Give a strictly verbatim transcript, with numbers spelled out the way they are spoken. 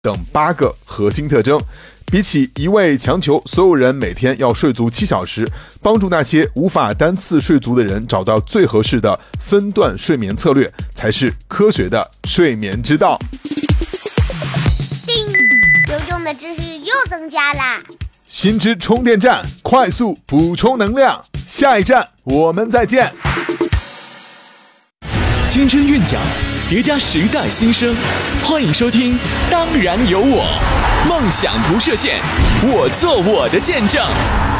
等八个核心特征。比起一味强求所有人每天要睡足七小时，帮助那些无法单次睡足的人找到最合适的分段睡眠策略，才是科学的睡眠之道。 叮，有用的知识又增加啦！ 新知充电站，快速补充能量。下一站我们再见。 青春韵脚，叠加时代新生，欢迎收听《当然有我》，梦想不设限，我做我的见证。